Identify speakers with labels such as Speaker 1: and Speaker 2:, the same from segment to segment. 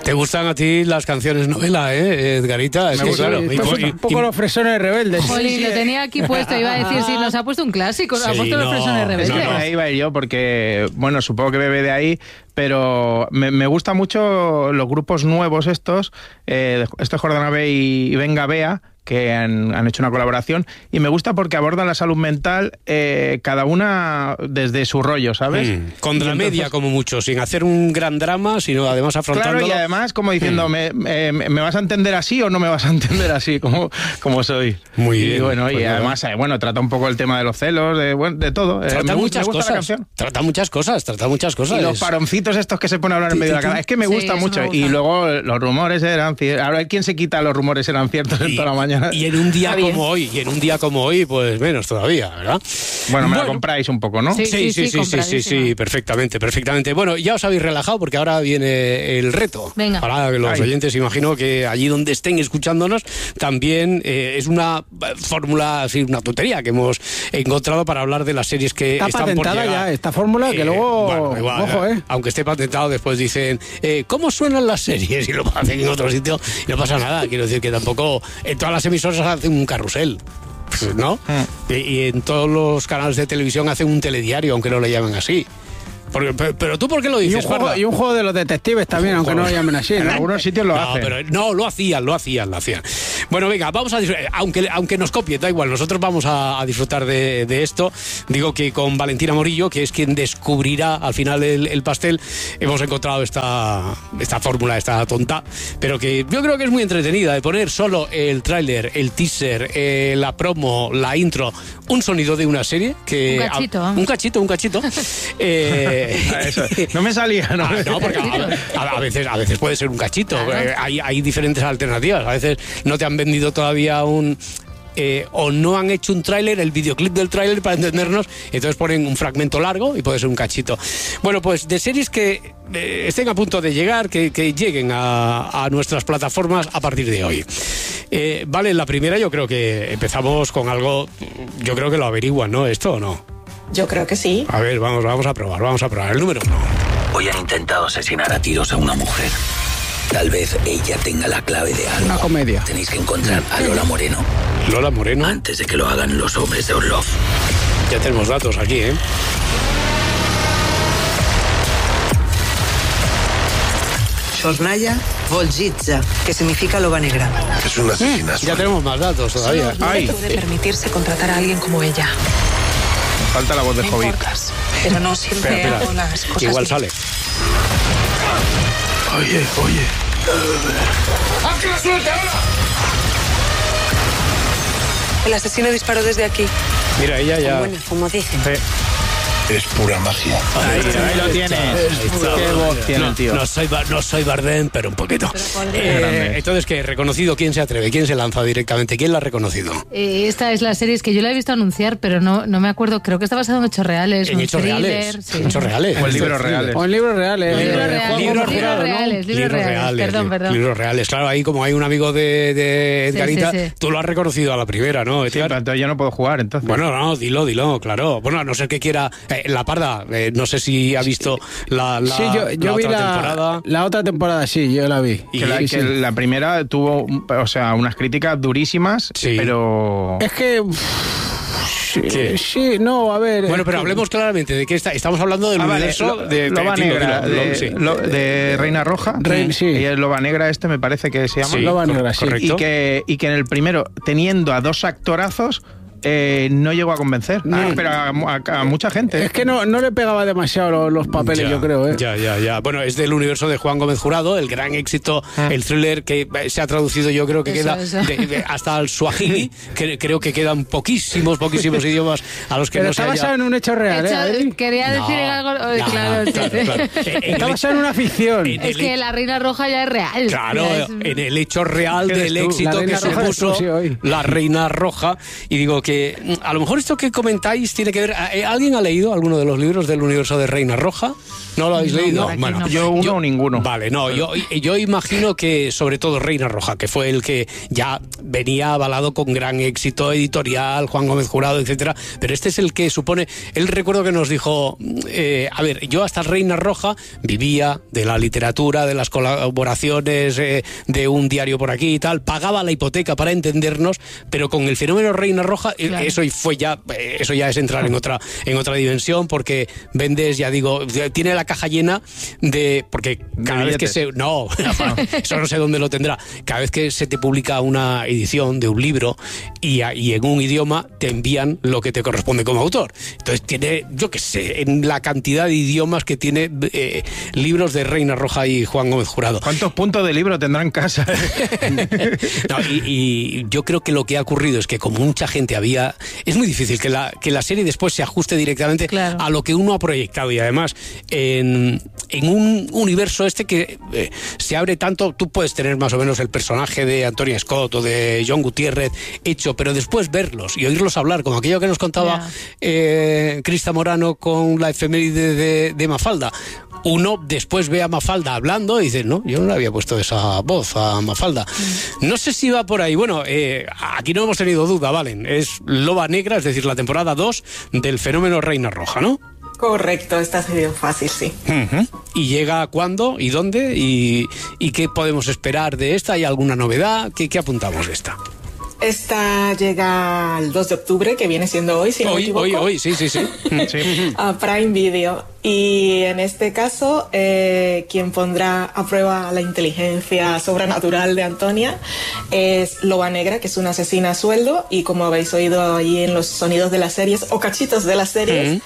Speaker 1: ¿Te gustan a ti las canciones novela, Edgarita? Es
Speaker 2: Me
Speaker 1: que,
Speaker 2: gusta,
Speaker 1: claro.
Speaker 2: un poco los fresones rebeldes.
Speaker 3: Jolín, lo tenía aquí puesto, iba a decir, sí, nos ha puesto un clásico, nos ha puesto los fresones rebeldes.
Speaker 2: Ahí iba yo porque, bueno, supongo que bebe de ahí, pero me gustan mucho los grupos nuevos estos Jordana B y Venga Bea, que han hecho una colaboración, y me gusta porque abordan la salud mental cada una desde su rollo, ¿sabes?
Speaker 1: Con dramedia como mucho, sin hacer un gran drama, sino además afrontándolo.
Speaker 2: Claro, y además como diciendo, ¿me vas a entender así o no me vas a entender así como soy?
Speaker 1: Muy bien.
Speaker 2: Y bueno,
Speaker 1: pues
Speaker 2: y además, trata un poco el tema de los celos, de todo.
Speaker 1: Trata muchas cosas. Trata muchas cosas.
Speaker 2: Y los paroncitos estos que se ponen a hablar en medio de la cara. Es que me gusta mucho. Y luego los rumores eran ciertos. Ahora, ¿quién se quita los rumores eran ciertos en toda la mañana?
Speaker 1: Y en un día como hoy, pues menos todavía, ¿verdad?
Speaker 2: Bueno, me la compráis un poco, ¿no?
Speaker 1: Sí, perfectamente. Bueno, ya os habéis relajado porque ahora viene el reto.
Speaker 3: Venga.
Speaker 1: Para los oyentes, imagino que allí donde estén escuchándonos, también es una fórmula, así, una tontería que hemos encontrado para hablar de las series que están por llegar.
Speaker 2: Está patentada ya esta fórmula, que luego,
Speaker 1: bueno, igual,
Speaker 2: ojo,
Speaker 1: aunque esté patentado, después dicen, ¿cómo suenan las series? Y lo hacen en otro sitio y no pasa nada. Quiero decir que tampoco en todas las emisoras hacen un carrusel, ¿no? Y en todos los canales de televisión hacen un telediario, aunque no le llamen así. Pero tú, ¿por qué lo dices?
Speaker 2: Y un juego de los detectives también, aunque no lo llamen así. En algunos sitios lo hacen.
Speaker 1: Pero no, lo hacían. Bueno, venga, vamos a disfrutar. Aunque nos copie, da igual, nosotros vamos a disfrutar de esto. Digo que con Valentina Morillo, que es quien descubrirá al final el pastel, hemos encontrado esta fórmula, esta tonta, pero que yo creo que es muy entretenida, de poner solo el tráiler, el teaser, la promo, la intro, un sonido de una serie que... Un cachito.
Speaker 2: Eso, no me salía, ¿no?
Speaker 1: No, porque a veces puede ser un cachito. Claro. Hay diferentes alternativas. A veces no te han vendido todavía o no han hecho un tráiler, el videoclip del tráiler para entendernos, entonces ponen un fragmento largo y puede ser un cachito. Bueno, pues de series que estén a punto de llegar, que lleguen a nuestras plataformas a partir de hoy. Vale, la primera yo creo que empezamos con algo, yo creo que lo averiguan, ¿no? ¿Esto o no?
Speaker 4: Yo creo que sí.
Speaker 1: A ver, vamos a probar. El número 1.
Speaker 5: Hoy han intentado asesinar a tiros a una mujer. Tal vez ella tenga la clave de algo.
Speaker 2: Una comedia.
Speaker 5: Tenéis que encontrar a Lola Moreno.
Speaker 1: ¿Lola Moreno?
Speaker 5: Antes de que lo hagan los hombres de Orlov.
Speaker 1: Ya tenemos datos aquí, ¿eh?
Speaker 6: Sosnaya Volzhitsa, que significa loba negra.
Speaker 5: Es una asesina.
Speaker 1: Ya tenemos más datos todavía.
Speaker 4: No puede permitirse contratar a alguien como ella.
Speaker 2: Falta la voz de Hobbit.
Speaker 4: Pero no siempre
Speaker 1: Espera.
Speaker 4: hago las cosas
Speaker 1: Igual
Speaker 4: bien.
Speaker 1: sale.
Speaker 5: Oye.
Speaker 1: ¡Ah, que la suelte ahora!
Speaker 4: El asesino disparó desde aquí.
Speaker 1: Mira, ella ya...
Speaker 4: Bueno, como dicen.
Speaker 5: Es pura magia.
Speaker 2: Ahí lo tienes. Qué voz tiene el tío.
Speaker 1: No soy Bardem, pero un poquito. Entonces, ¿qué? ¿Reconocido? ¿Quién se atreve? ¿Quién se lanza directamente? ¿Quién la ha reconocido?
Speaker 3: Esta es la serie, es que yo la he visto anunciar, pero no me acuerdo. Creo que está basado en hechos reales.
Speaker 1: ¿En hechos reales?
Speaker 3: Sí.
Speaker 1: ¿Hechos reales?
Speaker 2: O en libros reales.
Speaker 3: Libros reales. Perdón.
Speaker 1: Libros reales. Claro, ahí como hay un amigo de Edgarita,
Speaker 3: sí.
Speaker 1: tú lo has reconocido a la primera, ¿no,
Speaker 2: Sí,
Speaker 1: Edgar?
Speaker 2: entonces yo no puedo jugar, entonces.
Speaker 1: Bueno, no, dilo, claro. Bueno, a no ser que quiera... la Parda, no sé si ha visto la
Speaker 2: yo vi
Speaker 1: otra temporada.
Speaker 2: La otra temporada, sí, yo la vi.
Speaker 1: Y
Speaker 2: que la primera tuvo, unas críticas durísimas,
Speaker 1: Sí.
Speaker 2: pero...
Speaker 7: Es que...
Speaker 1: ¿Qué?
Speaker 7: Sí, no, a ver...
Speaker 1: Bueno, pero hablemos claramente de qué estamos hablando del universo de
Speaker 2: Loba Negra,
Speaker 1: sí.
Speaker 2: de Reina Roja.
Speaker 7: Sí.
Speaker 2: Y el Loba Negra me parece que se llama.
Speaker 1: Sí,
Speaker 7: Loba Negra, sí.
Speaker 1: correcto.
Speaker 2: Y que en el primero, teniendo a dos actorazos, no llegó a convencer. Pero a mucha gente.
Speaker 7: Es que no le pegaba demasiado los papeles,
Speaker 1: Ya,
Speaker 7: yo creo, ¿eh?
Speaker 1: Ya. Bueno, es del universo de Juan Gómez Jurado, el gran éxito, el thriller que se ha traducido, yo creo que
Speaker 3: Eso.
Speaker 1: hasta el Swahili, que creo que quedan poquísimos idiomas a los que
Speaker 7: Pero
Speaker 1: no se
Speaker 7: está
Speaker 1: haya...
Speaker 7: basado en un hecho real, ¿eh, Adri?
Speaker 3: Quería decir en algo... claro.
Speaker 7: Está basado en una ficción.
Speaker 3: Es que la Reina Roja ya es real.
Speaker 1: Claro,
Speaker 3: Ya es-
Speaker 1: en el hecho real
Speaker 2: ¿Qué
Speaker 1: del
Speaker 2: eres tú?
Speaker 1: éxito
Speaker 7: La
Speaker 1: que
Speaker 7: Reina Roja
Speaker 1: supuso
Speaker 7: eres tú, sí, hoy.
Speaker 1: la Reina Roja. Y digo que a lo mejor esto que comentáis tiene que ver... ¿Alguien ha leído alguno de los libros del universo de Reina Roja? ¿No lo habéis leído?
Speaker 3: Bueno, no.
Speaker 2: Yo o ninguno.
Speaker 1: Vale, no, yo imagino que sobre todo Reina Roja, que fue el que ya venía avalado con gran éxito editorial, Juan Gómez Jurado, etcétera, pero este es el que supone... Él recuerdo que nos dijo, a ver, yo hasta Reina Roja vivía de la literatura, de las colaboraciones, de un diario por aquí y tal, pagaba la hipoteca para entendernos, pero con el fenómeno Reina Roja, claro, eso ya es entrar en otra dimensión, porque vendes, ya digo, tiene la caja llena de... Porque cada vez que se... No, eso no sé dónde lo tendrá. Cada vez que se te publica una edición de un libro y en un idioma te envían lo que te corresponde como autor. Entonces tiene, yo qué sé, en la cantidad de idiomas que tiene libros de Reina Roja y Juan Gómez Jurado.
Speaker 2: ¿Cuántos puntos de libro tendrá en casa?
Speaker 1: No, y yo creo que lo que ha ocurrido es que como mucha gente había... Es muy difícil que la serie después se ajuste directamente, claro, a lo que uno ha proyectado, y además en un universo que se abre tanto. Tú puedes tener más o menos el personaje de Antonia Scott o de John Gutiérrez hecho, pero después verlos y oírlos hablar, como aquello que nos contaba Crista Morano con la efeméride de Mafalda. Uno después ve a Mafalda hablando y dice, no, yo no le había puesto esa voz a Mafalda. No sé si va por ahí. Bueno, aquí no hemos tenido duda, Valen. Es Loba Negra, es decir, la temporada 2 del fenómeno Reina Roja, ¿no?
Speaker 8: Correcto, esta ha sido fácil, sí.
Speaker 1: Uh-huh. ¿Y llega cuándo y dónde? ¿Y qué podemos esperar de esta? ¿Hay alguna novedad? ¿Qué apuntamos de esta?
Speaker 8: Esta llega el 2 de octubre, que viene siendo hoy, si no me equivoco.
Speaker 1: Hoy, sí. Sí.
Speaker 8: A Prime Video. Y en este caso, quien pondrá a prueba la inteligencia sobrenatural de Antonia es Loba Negra, que es una asesina a sueldo, y como habéis oído ahí en los sonidos de las series, o cachitos de las series,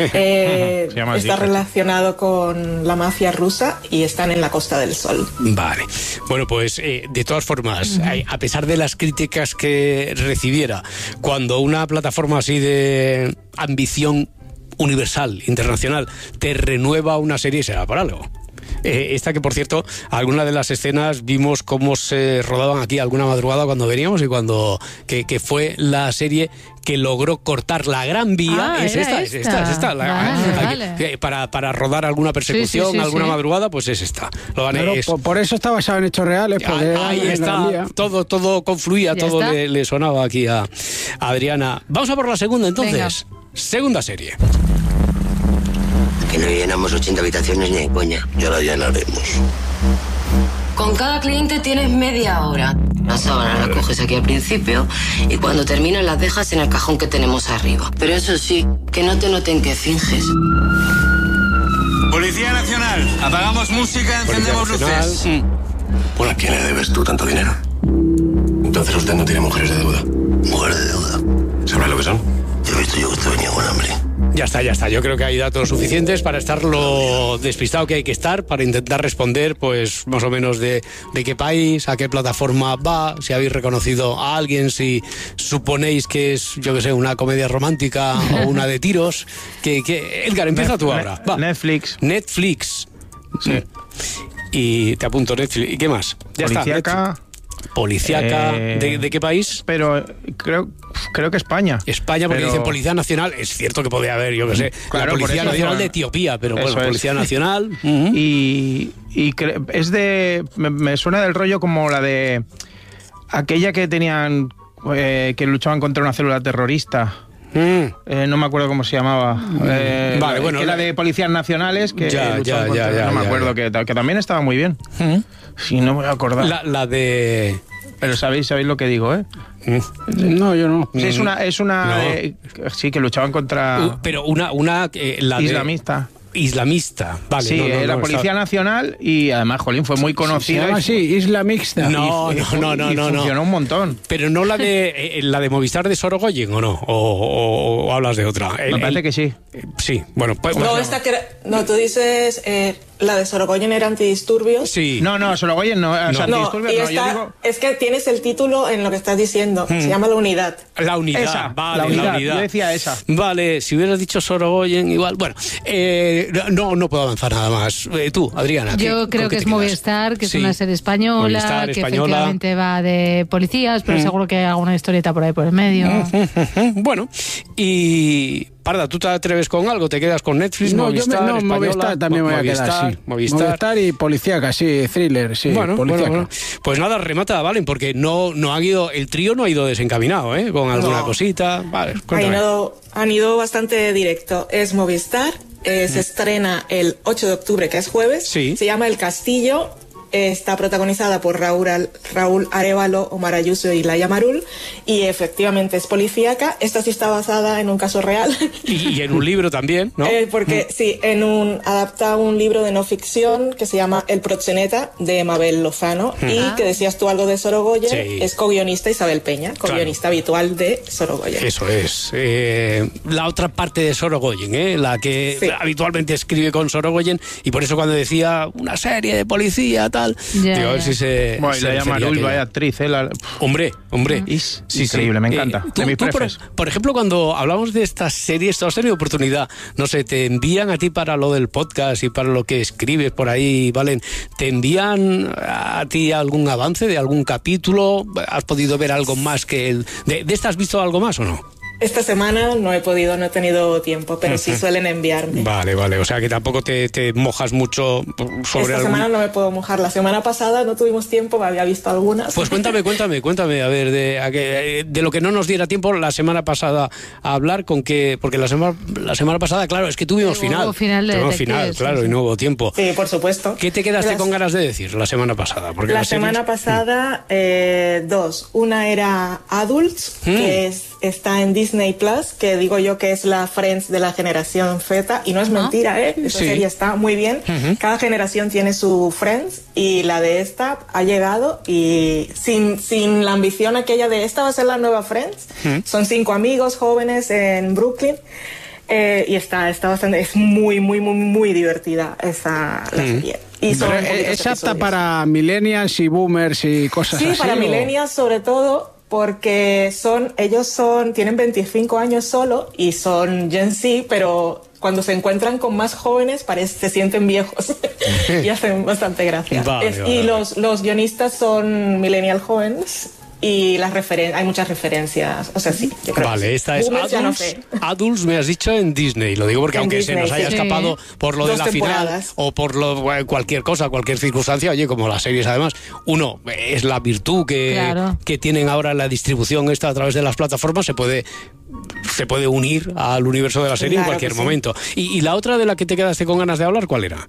Speaker 8: está relacionado con la mafia rusa y están en la Costa del Sol.
Speaker 1: Vale. Bueno, pues de todas formas, a pesar de las críticas que recibiera, cuando una plataforma así de ambición universal, internacional, te renueva una serie, será por algo. Esta que, por cierto, algunas de las escenas vimos cómo se rodaban aquí alguna madrugada cuando veníamos, y que fue la serie que logró cortar la Gran Vía. Es esta.
Speaker 3: Vale.
Speaker 1: Para rodar alguna persecución, alguna madrugada, pues es esta.
Speaker 7: Por eso está basado en hechos reales.
Speaker 1: Ahí está, todo confluía, todo le sonaba aquí a Adriana. Vamos a por la segunda, entonces. Venga. Segunda serie.
Speaker 9: Que no llenamos 80 habitaciones ni de coña. Ya la llenaremos.
Speaker 10: Con cada cliente tienes media hora. Las sábanas las coges aquí al principio y cuando terminas las dejas en el cajón que tenemos arriba. Pero eso sí, que no te noten que finges.
Speaker 11: Policía Nacional, apagamos música, encendemos luces.
Speaker 9: Bueno, ¿a quién le debes tú tanto dinero? Entonces usted no tiene mujeres de deuda. Mujeres de deuda. ¿Sabrá lo que son? He visto yo que usted venía con hambre.
Speaker 1: Ya está. Yo creo que hay datos suficientes para estar lo despistado que hay que estar, para intentar responder, pues, más o menos de qué país, a qué plataforma va, si habéis reconocido a alguien, si suponéis que es, yo que sé, una comedia romántica o una de tiros. Edgar, empieza tú ahora. Va.
Speaker 2: Netflix.
Speaker 1: Sí. Y te apunto Netflix. ¿Y qué más? Ya
Speaker 2: Policíaca.
Speaker 1: está. Policíaca, ¿de qué país?
Speaker 2: Pero creo que España.
Speaker 1: España, porque dicen Policía Nacional. Es cierto que podría haber, yo que sé, claro, la Policía Nacional de Etiopía, pero bueno, Policía Nacional.
Speaker 2: Y es de... Me suena del rollo como la de... Aquella que tenían... que luchaban contra una célula terrorista. No me acuerdo cómo se llamaba.
Speaker 1: Vale, bueno.
Speaker 2: Que la de Policías Nacionales, que no me acuerdo, que también estaba muy bien. Sí, no me voy a acordar.
Speaker 1: La de...
Speaker 2: Pero sabéis lo que digo, ¿eh?
Speaker 7: No, yo no.
Speaker 2: Sí, es una
Speaker 1: no.
Speaker 2: Sí, que luchaban contra...
Speaker 1: pero una la
Speaker 2: islamista.
Speaker 1: Islamista, vale.
Speaker 2: Sí, la Policía Nacional, y además, jolín, fue muy conocida.
Speaker 7: Se llama así, Isla Mixta.
Speaker 1: No.
Speaker 2: Funcionó un montón.
Speaker 1: Pero no la de Movistar de Sorogoyen, ¿o no? ¿O hablas de otra?
Speaker 2: Me parece que sí.
Speaker 1: Sí, bueno. Pues,
Speaker 8: tú dices La de Sorogoyen era antidisturbios.
Speaker 1: Sí.
Speaker 2: No, Sorogoyen no. O sea, antidisturbios
Speaker 8: y
Speaker 2: no,
Speaker 8: está,
Speaker 2: yo digo...
Speaker 8: Es que tienes el título en lo que estás diciendo. Se llama La Unidad.
Speaker 1: La Unidad,
Speaker 2: Esa,
Speaker 1: vale,
Speaker 2: la unidad.
Speaker 1: Yo
Speaker 2: decía esa.
Speaker 1: Vale, si hubieras dicho Sorogoyen, igual. Bueno, no puedo avanzar nada más. Tú, Adriana.
Speaker 3: Yo creo que es Movistar, que es una serie española,
Speaker 1: Movistar,
Speaker 3: que
Speaker 1: española.
Speaker 3: efectivamente va de policías, pero seguro que hay alguna historieta por ahí por el medio.
Speaker 1: Bueno, y... Parda, ¿tú te atreves con algo? ¿Te quedas con Netflix, Movistar, española?
Speaker 7: Movistar también me voy a quedar, sí.
Speaker 1: Movistar
Speaker 7: y policíaca, sí, thriller, sí, policíaca.
Speaker 1: Bueno. Pues nada, remata, Valen, porque no ha ido, el trío no ha ido desencaminado, ¿eh? Con alguna cosita. Vale,
Speaker 8: han ido bastante directo. Es Movistar, se estrena el 8 de octubre, que es jueves.
Speaker 1: Sí.
Speaker 8: Se llama El Castillo. Está protagonizada por Raúl Arévalo, Omar Ayuso y Laia Marul, y efectivamente es policíaca. Esta sí está basada en un caso real.
Speaker 1: Y en un libro también, ¿no?
Speaker 8: Porque sí, adapta un libro de no ficción que se llama El proxeneta, de Mabel Lozano, y que decías tú algo de Sorogoyen, es co-guionista Isabel Peña, co-guionista habitual de Sorogoyen.
Speaker 1: Eso es. La otra parte de Sorogoyen, la que habitualmente escribe con Sorogoyen, y por eso cuando decía una serie de policía, tal, digo, a ver si se...
Speaker 2: Bueno, y la llama vaya actriz,
Speaker 1: Hombre.
Speaker 2: Es increíble, me encanta.
Speaker 1: Tú, por ejemplo, cuando hablamos de estas series, ¿tú has tenido oportunidad? No sé, te envían a ti para lo del podcast y para lo que escribes por ahí, Valen, ¿te envían a ti algún avance de algún capítulo? ¿Has podido ver algo más que ¿De esta has visto algo más o no?
Speaker 8: Esta semana no he tenido tiempo, pero sí suelen enviarme.
Speaker 1: Vale, o sea que tampoco te mojas mucho sobre
Speaker 8: Esta semana no me puedo mojar. La semana pasada no tuvimos tiempo, me había visto algunas.
Speaker 1: Pues cuéntame, a ver, de lo que no nos diera tiempo la semana pasada a hablar, porque la semana pasada, claro, es que tuvimos final. Tuvimos final, claro, y no hubo tiempo.
Speaker 8: Sí, por supuesto.
Speaker 1: ¿Qué te quedaste con ganas de decir la semana pasada? Porque
Speaker 8: la semana pasada, dos. Una era Adults, que está en Disney Plus, que digo yo que es la Friends de la generación Z, y no es mentira, esa serie está muy bien. Cada generación tiene su Friends, y la de esta ha llegado, y sin la ambición aquella de esta va a ser la nueva Friends. Son 5 amigos jóvenes en Brooklyn, y está bastante, es muy divertida la serie. Y
Speaker 7: es apta para millennials y boomers y cosas así.
Speaker 8: Sí, para millennials sobre todo, porque tienen 25 años solo y son Gen Z, pero cuando se encuentran con más jóvenes se sienten viejos y hacen bastante gracia. Y los guionistas son millennial jóvenes. Y hay muchas referencias, o sea, sí, yo creo.
Speaker 1: Vale, esta es Adults, me has dicho, en Disney. Lo digo porque aunque Disney, se nos haya escapado por lo de la final o por cualquier cosa, cualquier circunstancia, oye, como las series además, es la virtud que tienen ahora la distribución esta a través de las plataformas, se puede unir al universo de la serie en cualquier momento. Y la otra de la que te quedaste con ganas de hablar, ¿cuál era?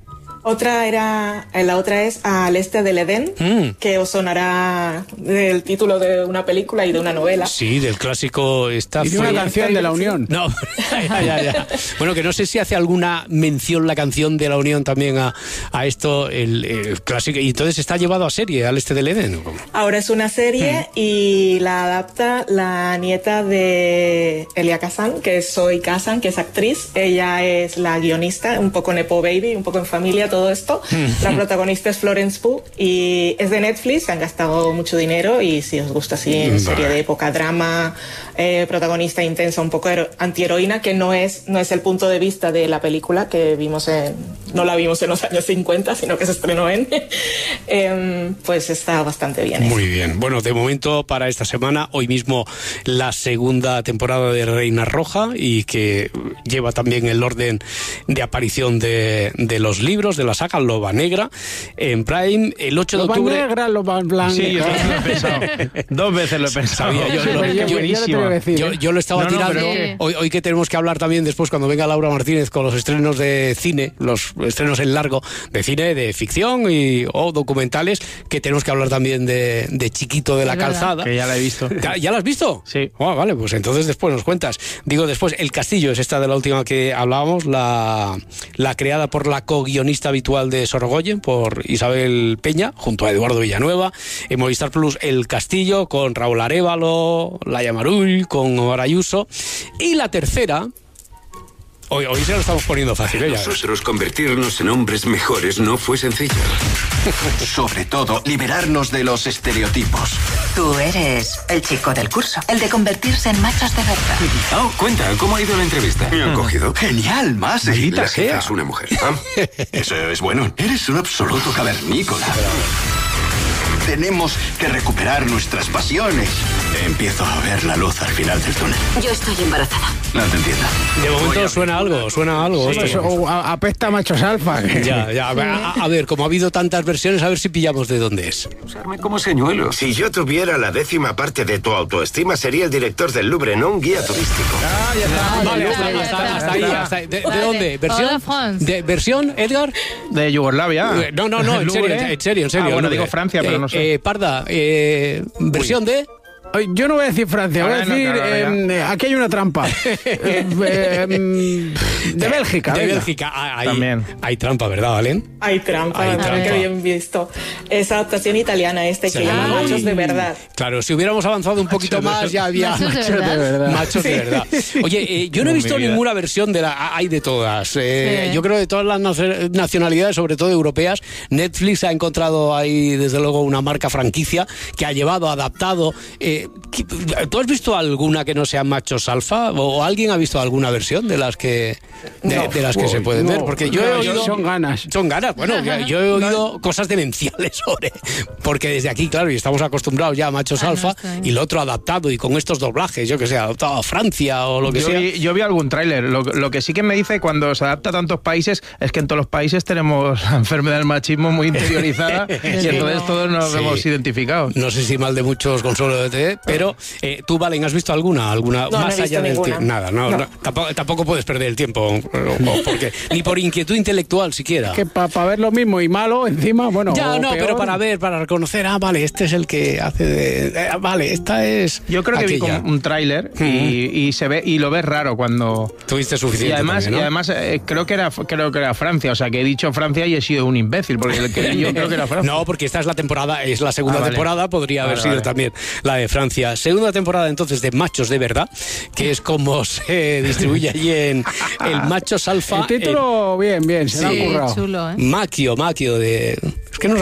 Speaker 8: La otra es Al Este del Edén, que os sonará del título de una película y de una novela.
Speaker 1: Sí, del clásico
Speaker 7: y de una canción de La Unión.
Speaker 1: No, ya. Bueno, que no sé si hace alguna mención la canción de La Unión también a esto, el clásico, y entonces está llevado a serie, Al Este del Edén.
Speaker 8: Ahora es una serie y la adapta la nieta de Elia Kazan, que es Zoe Kazan, que es actriz. Ella es la guionista, un poco nepo baby, un poco en familia, todo esto. La protagonista es Florence Pugh y es de Netflix, han gastado mucho dinero, y si os gusta así en serie de época, drama, protagonista intensa, un poco antiheroína, que no es el punto de vista de la película que no la vimos en los años 50, sino que se estrenó pues está bastante bien.
Speaker 1: Muy bien. Bueno, de momento para esta semana, hoy mismo la segunda temporada de Reina Roja, y que lleva también el orden de aparición de los libros de la saga Loba Negra en Prime el 8 de octubre.
Speaker 7: Loba Negra, Loba Blanca.
Speaker 2: Sí, yo también lo he pensado. 2 veces lo he pensado.
Speaker 1: Yo lo estaba tirando. Hoy que tenemos que hablar también después, cuando venga Laura Martínez, con los estrenos de cine, los estrenos en largo de cine, de ficción o documentales, que tenemos que hablar también de Chiquito de la Calzada.
Speaker 2: Que ya la he visto.
Speaker 1: ¿Ya la has visto?
Speaker 2: Sí.
Speaker 1: Vale, pues entonces después nos cuentas. Digo, después, El Castillo es esta de la última que hablábamos, la creada por la co-guionista habitual de Sorogoyen, por Isabel Peña, junto a Eduardo Villanueva. En Movistar Plus, El Castillo, con Raúl Arévalo, Laia Marul, con Omar Ayuso. Y la tercera, Hoy se lo estamos poniendo fácil,
Speaker 12: Para
Speaker 1: ya.
Speaker 12: nosotros convertirnos en hombres mejores no fue sencillo.
Speaker 13: Sobre todo, liberarnos de los estereotipos.
Speaker 14: Tú eres el chico del curso, el de convertirse en machos de verdad.
Speaker 12: Oh, cuenta, ¿cómo ha ido la entrevista?
Speaker 13: Me han cogido. Genial, más.
Speaker 12: La
Speaker 13: Maldita
Speaker 12: jefa
Speaker 13: sea.
Speaker 12: es una mujer.
Speaker 13: Eso es bueno. Eres un absoluto cavernícola. Tenemos que recuperar nuestras pasiones. Empiezo a ver la luz al final del túnel.
Speaker 10: Yo estoy embarazada.
Speaker 13: No te entiendo.
Speaker 1: De momento suena algo.
Speaker 7: Pues,
Speaker 1: esto.
Speaker 7: apesta machos alfa.
Speaker 1: Ya. A ver, como ha habido tantas versiones, a ver si pillamos de dónde es.
Speaker 12: Usarme como señuelo.
Speaker 9: Si yo tuviera la 10ª parte de tu autoestima, sería el director del Louvre, no un guía turístico.
Speaker 1: Vale, hasta ahí. ¿De dónde?
Speaker 3: Hola, France.
Speaker 1: ¿De versión, Edgar?
Speaker 2: De Yugoslavia.
Speaker 1: No, en serio.
Speaker 2: Bueno, digo Francia, pero no sé.
Speaker 1: Parda, versión de...
Speaker 7: Yo no voy a decir Francia, voy a decir... aquí hay una trampa. De Bélgica.
Speaker 1: De
Speaker 7: venga.
Speaker 1: Bélgica.
Speaker 2: También.
Speaker 1: Hay trampa, ¿verdad, Valen?
Speaker 8: Hay trampa,
Speaker 1: Hay trampa.
Speaker 8: que bien visto. Esa adaptación italiana que llama Machos de Verdad.
Speaker 1: Claro, si hubiéramos avanzado un poquito más, ya había
Speaker 3: Machos de verdad.
Speaker 1: Machos de verdad. Oye, yo no he visto ninguna versión de la... Hay de todas. Yo creo que de todas las nacionalidades, sobre todo europeas, Netflix ha encontrado ahí, desde luego, una marca franquicia que ha llevado, adaptado... ¿Tú has visto alguna que no sea machos alfa? ¿O alguien ha visto alguna versión de las que que se pueden ver? Porque yo he oído...
Speaker 7: Son ganas.
Speaker 1: Bueno, yo he oído cosas demenciales sobre... Porque desde aquí, claro, y estamos acostumbrados ya a machos alfa, y lo otro adaptado, y con estos doblajes, yo que sé, adaptado a Francia o lo que sea.
Speaker 2: Yo vi algún tráiler. Lo que sí que me dice cuando se adapta a tantos países es que en todos los países tenemos la enfermedad del machismo muy interiorizada y entonces todos nos vemos identificados.
Speaker 1: No sé si mal de muchos consuelo de TV, pero tú, Valen, ¿has visto alguna
Speaker 8: No,
Speaker 1: más
Speaker 8: no he
Speaker 1: allá
Speaker 8: visto
Speaker 1: del
Speaker 8: ninguna.
Speaker 1: tiempo? Nada, no. Tampoco puedes perder el tiempo, porque ni por inquietud intelectual siquiera.
Speaker 7: Que para ver lo mismo y malo encima, bueno.
Speaker 1: Ya,
Speaker 7: o
Speaker 1: no,
Speaker 7: peor.
Speaker 1: pero para reconocer, vale, este es el que hace de... vale, esta es...
Speaker 2: Yo creo que vi
Speaker 1: aquella.
Speaker 2: como un tráiler y se ve y lo ves raro cuando...
Speaker 1: Tuviste suficiente
Speaker 2: Y además,
Speaker 1: también, ¿no?
Speaker 2: creo que era Francia, o sea que he dicho Francia y he sido un imbécil, porque yo creo que era Francia.
Speaker 1: No, porque esta es la temporada, es la segunda
Speaker 2: vale.
Speaker 1: temporada, podría haber sido también la de Francia. Segunda temporada entonces de Machos de Verdad, que es como se distribuye allí en el Machos Alfa.
Speaker 7: El título, bien, se lo han currado.
Speaker 3: Chulo, ¿eh?
Speaker 1: Maquio de... Es que no